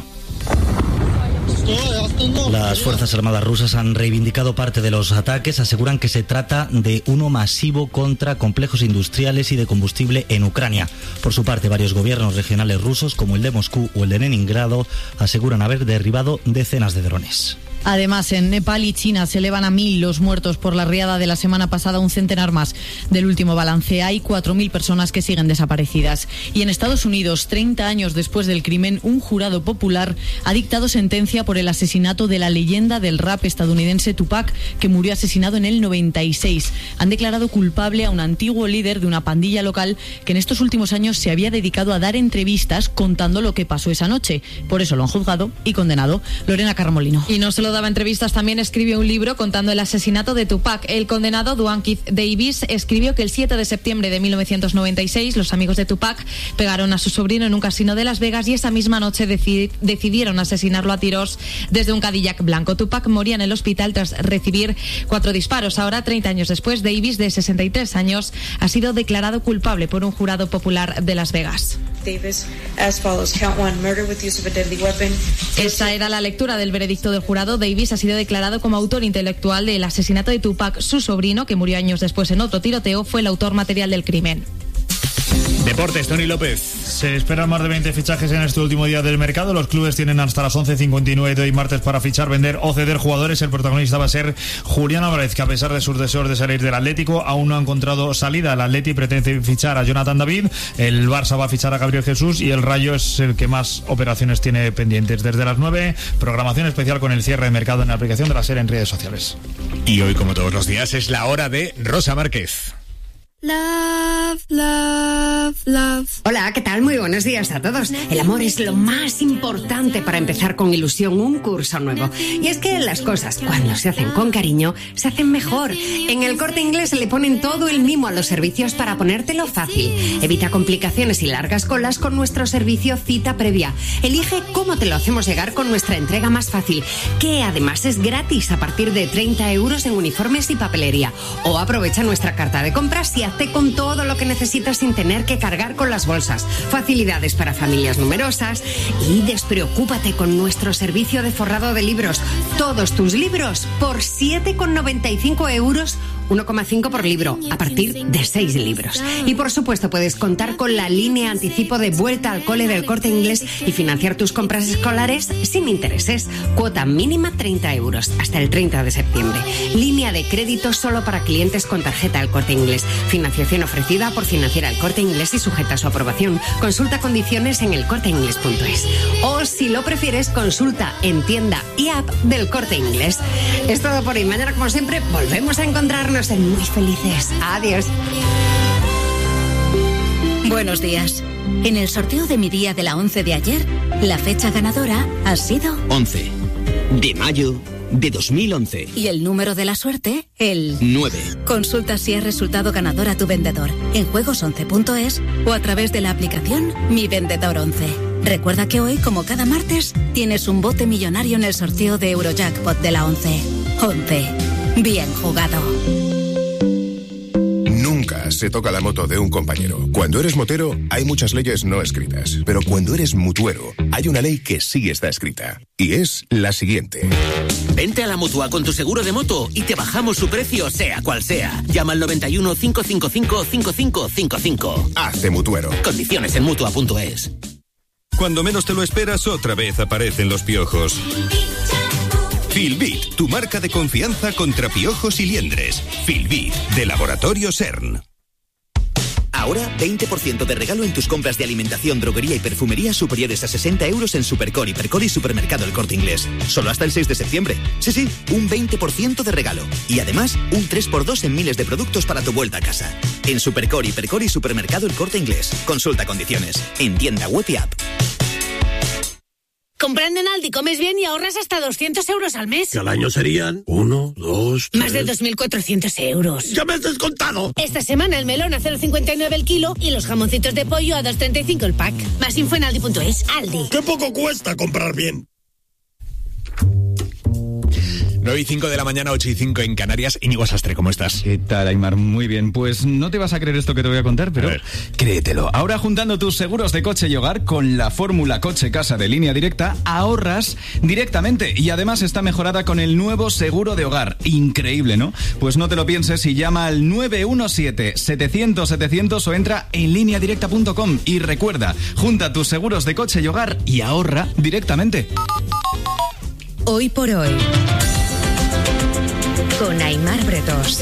Las Fuerzas Armadas rusas han reivindicado parte de los ataques, aseguran que se trata de uno masivo contra complejos industriales y de combustible en Ucrania. Por su parte, varios gobiernos regionales rusos, como el de Moscú o el de Leningrado, aseguran haber derribado decenas de drones. Además, en Nepal y China se elevan a 1.000 los muertos por la riada de la semana pasada, un centenar más del último balance. Hay 4.000 personas que siguen desaparecidas. Y en Estados Unidos, 30 años después del crimen, un jurado popular ha dictado sentencia por el asesinato de la leyenda del rap estadounidense Tupac, que murió asesinado en el 96. Han declarado culpable a un antiguo líder de una pandilla local que en estos últimos años se había dedicado a dar entrevistas contando lo que pasó esa noche. Por eso lo han juzgado y condenado. Lorena Carmolino. Y no se lo daba entrevistas, también escribió un libro contando el asesinato de Tupac. El condenado Duane Keith Davis escribió que el 7 de septiembre de 1996 los amigos de Tupac pegaron a su sobrino en un casino de Las Vegas y esa misma noche decidieron asesinarlo a tiros desde un Cadillac blanco. Tupac moría en el hospital tras recibir 4 disparos. Ahora, 30 años después, Davis, de 63 años, ha sido declarado culpable por un jurado popular de Las Vegas. Davis, as follows. Count 1, murder with use of a deadly weapon. Esa era la lectura del veredicto del jurado. Davis ha sido declarado como autor intelectual del asesinato de Tupac. Su sobrino, que murió años después en otro tiroteo, fue el autor material del crimen. Deportes, Tony López. Se esperan más de 20 fichajes en este último día del mercado. Los clubes tienen hasta las 11:59 de hoy martes para fichar, vender o ceder jugadores. El protagonista va a ser Julián Álvarez, que a pesar de sus deseos de salir del Atlético, aún no ha encontrado salida. El Atleti pretende fichar a Jonathan David, el Barça va a fichar a Gabriel Jesús y el Rayo es el que más operaciones tiene pendientes. Desde las 9, programación especial con el cierre de mercado en la aplicación de la SER en redes sociales. Y hoy, como todos los días, es la hora de Rosa Márquez. Love, love, love. Hola, ¿qué tal? Muy buenos días a todos. El amor es lo más importante para empezar con ilusión un curso nuevo. Y es que las cosas, cuando se hacen con cariño, se hacen mejor. En el Corte Inglés le ponen todo el mimo a los servicios para ponértelo fácil. Evita complicaciones y largas colas con nuestro servicio cita previa. Elige cómo te lo hacemos llegar con nuestra entrega más fácil, que además es gratis a partir de 30 euros en uniformes y papelería. O aprovecha nuestra carta de compras y hazte con todo lo que necesitas sin tener que cargar con las bolsas. Facilidades para familias numerosas y despreocúpate con nuestro servicio de forrado de libros. Todos tus libros por 7,95 euros, 1,5 por libro, a partir de 6 libros. Y por supuesto puedes contar con la línea anticipo de vuelta al cole del Corte Inglés y financiar tus compras escolares sin intereses. Cuota mínima 30 euros hasta el 30 de septiembre. Línea de crédito solo para clientes con tarjeta El Corte Inglés. Financiación ofrecida por Financiera El Corte Inglés y sujeta a su aprobación. Consulta condiciones en elcorteinglés.es. O si lo prefieres, consulta en tienda y app del Corte Inglés. Es todo por hoy. Mañana, como siempre, volvemos a encontrarnos en Muy Felices. Adiós. Buenos días. En el sorteo de mi día de la 11 de ayer, la fecha ganadora ha sido 11 de mayo de 2011. Y el número de la suerte, el 9. Consulta si es resultado ganador a tu vendedor en juegos11.es o a través de la aplicación Mi Vendedor 11. Recuerda que hoy, como cada martes, tienes un bote millonario en el sorteo de Eurojackpot de la 11. 11. Bien jugado. Nunca días se toca la moto de un compañero. Cuando eres motero, hay muchas leyes no escritas. Pero cuando eres mutuero, hay una ley que sí está escrita. Y es la siguiente. Vente a la Mutua con tu seguro de moto y te bajamos su precio, sea cual sea. Llama al 91 555 5555. Hazte mutuero. Condiciones en Mutua.es. Cuando menos te lo esperas, otra vez aparecen los piojos. Filbit, tu marca de confianza contra piojos y liendres. Filbit, de Laboratorio CERN. Ahora, 20% de regalo en tus compras de alimentación, droguería y perfumería superiores a 60 euros en Supercore, Hipercore y Supermercado El Corte Inglés. Solo hasta el 6 de septiembre. Sí, un 20% de regalo. Y además, un 3x2 en miles de productos para tu vuelta a casa. En Supercore, Hipercore y Supermercado El Corte Inglés. Consulta condiciones. En tienda web y app. Comprando en Aldi comes bien y ahorras hasta 200 euros al mes. Que al año serían 1, 2, 3... Más de 2.400 euros. ¡Ya me has descontado! Esta semana el melón a 0,59 el kilo y los jamoncitos de pollo a 2,35 el pack. Más info en Aldi.es. Aldi. ¡Qué poco cuesta comprar bien! 9:05 de la mañana, 8:05 en Canarias. Íñigo Sastre, ¿cómo estás? ¿Qué tal, Aimar? Muy bien. Pues no te vas a creer esto que te voy a contar, pero créetelo. Ahora, juntando tus seguros de coche y hogar con la fórmula coche-casa de Línea Directa, ahorras directamente. Y además está mejorada con el nuevo seguro de hogar. Increíble, ¿no? Pues no te lo pienses y llama al 917-700-700 o entra en lineadirecta.com. Y recuerda, junta tus seguros de coche y hogar y ahorra directamente. Hoy por hoy, con Aimar Bretos.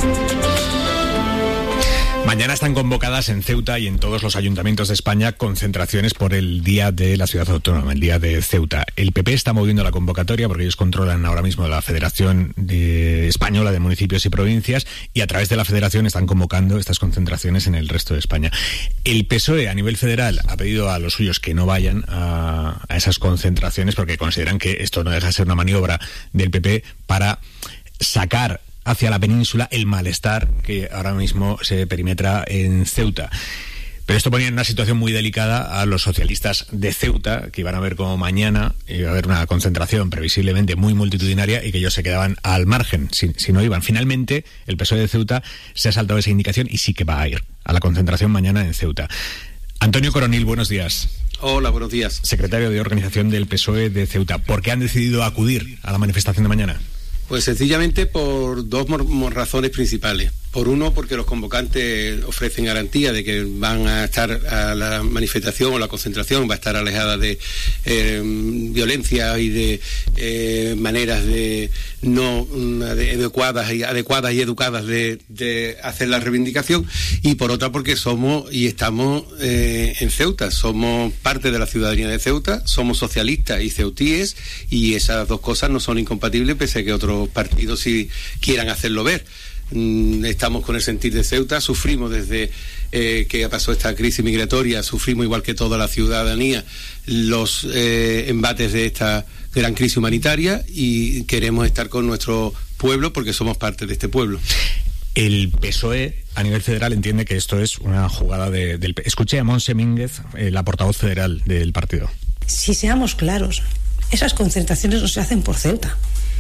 Mañana están convocadas en Ceuta y en todos los ayuntamientos de España concentraciones por el Día de la Ciudad Autónoma, el Día de Ceuta. El PP está moviendo la convocatoria porque ellos controlan ahora mismo la Federación Española de Municipios y Provincias y a través de la Federación están convocando estas concentraciones en el resto de España. El PSOE a nivel federal ha pedido a los suyos que no vayan a esas concentraciones porque consideran que esto no deja de ser una maniobra del PP para sacar hacia la península el malestar que ahora mismo se perimetra en Ceuta. Pero esto ponía en una situación muy delicada a los socialistas de Ceuta, que iban a ver como mañana iba a haber una concentración previsiblemente muy multitudinaria y que ellos se quedaban al margen si no iban. Finalmente, el PSOE de Ceuta se ha saltado esa indicación y sí que va a ir a la concentración mañana en Ceuta. Antonio Coronil, buenos días. Hola, buenos días. Secretario de Organización del PSOE de Ceuta. ¿Por qué han decidido acudir a la manifestación de mañana? Pues sencillamente por dos razones principales. Por uno, porque los convocantes ofrecen garantía de que van a estar a la manifestación o la concentración, va a estar alejada de violencia y de maneras de no adecuadas y educadas de hacer la reivindicación. Y por otra, porque somos y estamos en Ceuta, somos parte de la ciudadanía de Ceuta, somos socialistas y ceutíes, y esas dos cosas no son incompatibles, pese a que otros partidos sí quieran hacerlo ver. Estamos con el sentir de Ceuta, sufrimos desde que pasó esta crisis migratoria, sufrimos igual que toda la ciudadanía los embates de esta gran crisis humanitaria y queremos estar con nuestro pueblo porque somos parte de este pueblo. El PSOE a nivel federal entiende que esto es una jugada del... Escuché a Montse Mínguez, la portavoz federal del partido. Si seamos claros, esas concentraciones no se hacen por Ceuta.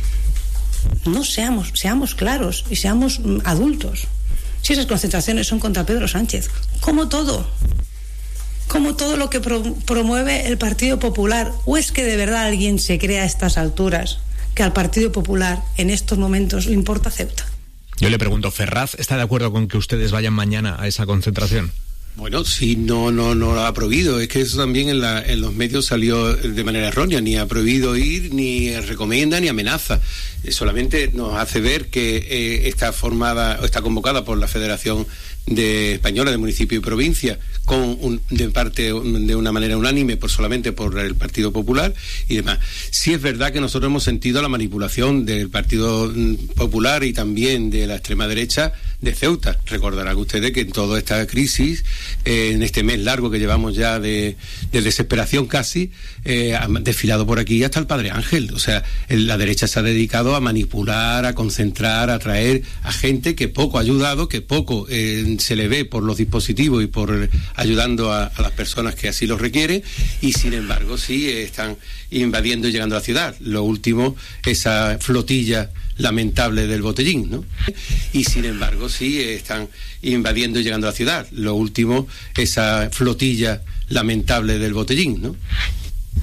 No seamos claros y seamos adultos. Si esas concentraciones son contra Pedro Sánchez, como todo lo que promueve el Partido Popular, ¿o es que de verdad alguien se cree a estas alturas que al Partido Popular en estos momentos le importa Ceuta? Yo le pregunto, ¿Ferraz está de acuerdo con que ustedes vayan mañana a esa concentración? Bueno, sí, no lo ha prohibido. Es que eso también en los medios salió de manera errónea. Ni ha prohibido ir, ni recomienda, ni amenaza. Solamente nos hace ver que está convocada por la Federación Española de Municipio y Provincia, de una manera unánime, solamente por el Partido Popular y demás. Sí es verdad que nosotros hemos sentido la manipulación del Partido Popular y también de la extrema derecha de Ceuta. Recordarán ustedes que en toda esta crisis, en este mes largo que llevamos ya de desesperación casi, han desfilado por aquí hasta el Padre Ángel. O sea, la derecha se ha dedicado a manipular, a concentrar, a traer a gente que poco ha ayudado, que poco se le ve por los dispositivos y por ayudando a las personas que así lo requieren, y sin embargo sí están invadiendo y llegando a la ciudad. Lo último, esa flotilla lamentable del botellín, ¿no? Y sin embargo sí están invadiendo y llegando a la ciudad. Lo último, esa flotilla lamentable del botellín, ¿no?